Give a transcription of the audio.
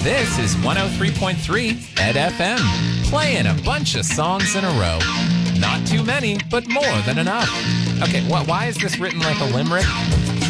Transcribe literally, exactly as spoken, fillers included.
This is one oh three point three Ed F M, playing a bunch of songs in a row. Not too many, but more than enough. Okay, wh- why is this written like a limerick?